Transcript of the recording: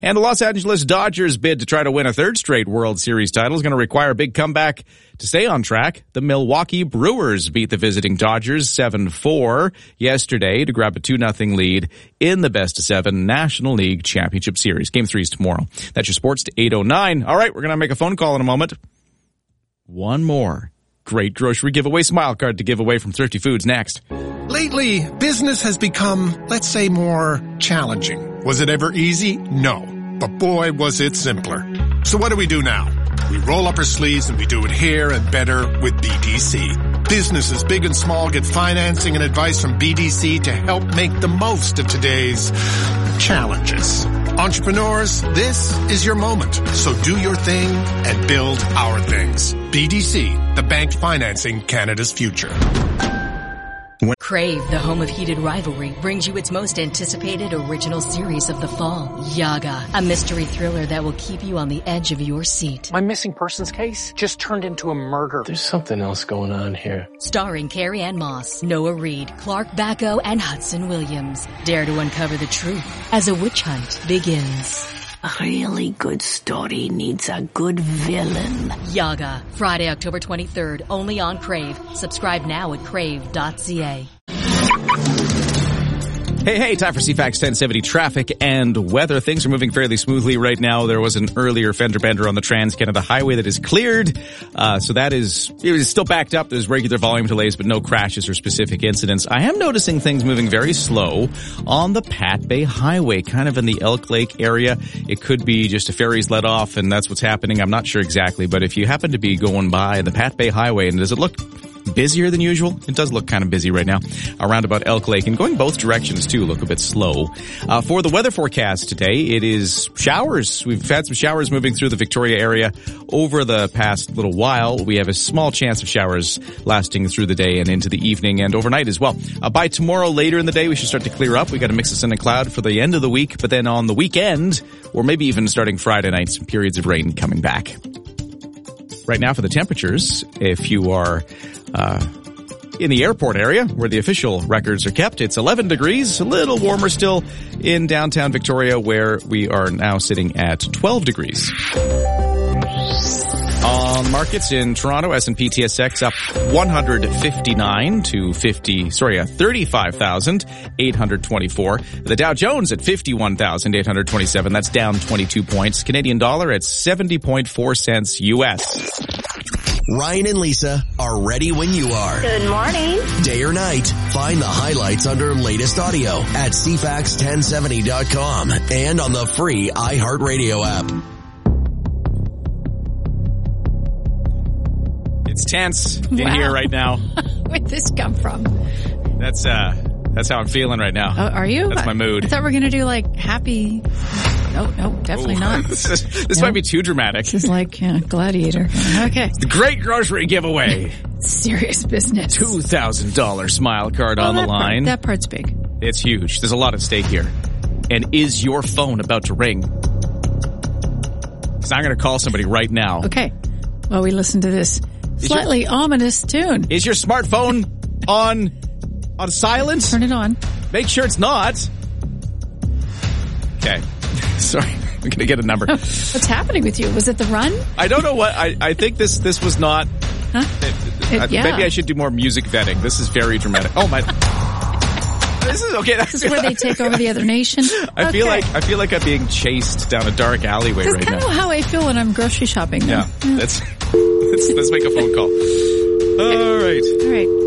And the Los Angeles Dodgers bid to try to win a third straight World Series title is going to require a big comeback to stay on track. The Milwaukee Brewers beat the visiting Dodgers 7-4 yesterday to grab a 2-0 lead in the best-of-7 National League Championship Series. Game 3 is tomorrow. That's your sports to 8:09. All right, we're going to make a phone call in a moment. One more great grocery giveaway smile card to give away from Thrifty Foods next. Lately, business has become, let's say, more challenging. Was it ever easy? No. But boy, was it simpler. So what do we do now? We roll up our sleeves and we do it here and better with BDC. Businesses big and small get financing and advice from BDC to help make the most of today's challenges. Entrepreneurs, this is your moment. So do your thing and build our things. BDC, the bank financing Canada's future. Crave, the home of heated rivalry, brings you its most anticipated original series of the fall, Yaga, a mystery thriller that will keep you on the edge of your seat. My missing persons case just turned into a murder. There's something else going on here. Starring Carrie Ann Moss, Noah Reid, Clark Bacco, and Hudson Williams. Dare to uncover the truth as a witch hunt begins. A really good story needs a good villain. Yaga, Friday, October 23rd, only on Crave. Subscribe now at crave.ca. Hey, time for CFAX 1070 traffic and weather. Things are moving fairly smoothly right now. There was an earlier fender bender on the Trans-Canada Highway that is cleared. So it is still backed up. There's regular volume delays, but no crashes or specific incidents. I am noticing things moving very slow on the Pat Bay Highway, kind of in the Elk Lake area. It could be just a ferry's let off and that's what's happening. I'm not sure exactly, but if you happen to be going by the Pat Bay Highway, and does it look busier than usual? It does look kind of busy right now around about Elk Lake, and going both directions too look a bit slow. For the weather forecast today, it is showers. We've had some showers moving through the Victoria area over the past little while. We have a small chance of showers lasting through the day and into the evening and overnight as well. By tomorrow later in the day, we should start to clear up. We got a mix of sun and cloud for the end of the week, but then on the weekend, or maybe even starting Friday night, some periods of rain coming back. Right now for the temperatures, if you are in the airport area where the official records are kept, it's 11 degrees, a little warmer still in downtown Victoria where we are now sitting at 12 degrees. On markets in Toronto, S&P TSX up 159 to 35,824. The Dow Jones at 51,827. That's down 22 points. Canadian dollar at 70.4 cents US. Ryan and Lisa are ready when you are. Good morning. Day or night, find the highlights under latest audio at CFAX1070.com and on the free iHeartRadio app. It's tense in here right now. Where'd this come from? That's how I'm feeling right now. Oh, are you? That's my mood. I thought we were going to do like happy. No, definitely not. This might be too dramatic. This is like Gladiator. Okay. The great grocery giveaway. Serious business. $2,000 smile card on the line. That part's big. It's huge. There's a lot at stake here. And is your phone about to ring? Because I'm going to call somebody right now. Okay. Well, we listen to this slightly ominous tune. Is your smartphone on silent? Turn it on. Make sure it's not. Okay. Sorry. I'm going to get a number. What's happening with you? Was it the run? I don't know what. I think this was not. Huh? Yeah. Maybe I should do more music vetting. This is very dramatic. Oh, my. This is okay. This is where they take over the other nation. I feel like I'm being chased down a dark alleyway right now. That's kind of how I feel when I'm grocery shopping. Yeah. Let's make a phone call. All right.